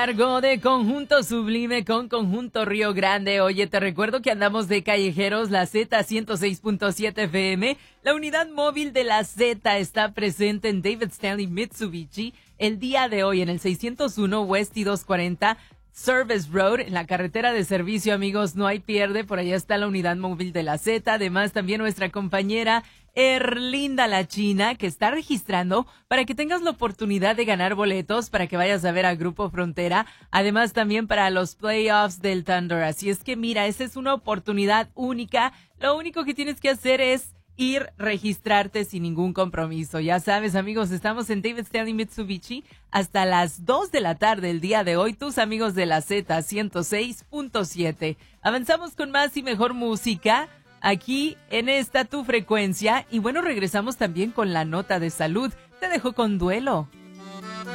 Cargo de Conjunto Sublime con Conjunto Río Grande. Oye, te recuerdo que andamos de callejeros, la Z 106.7 FM. La unidad móvil de la Z está presente en David Stanley Mitsubishi el día de hoy en el 601 West y 240 Service Road, en la carretera de servicio, amigos, no hay pierde, por allá está la unidad móvil de la Z, además también nuestra compañera Erlinda la China, que está registrando para que tengas la oportunidad de ganar boletos para que vayas a ver a Grupo Frontera, además también para los playoffs del Thunder, así es que mira, esa es una oportunidad única, lo único que tienes que hacer es registrarte sin ningún compromiso. Ya sabes, amigos, estamos en David Stanley Mitsubishi hasta las 2 de la tarde el día de hoy, tus amigos de la Z 106.7. Avanzamos con más y mejor música aquí en esta tu frecuencia y bueno, regresamos también con la nota de salud. Te dejo con Duelo.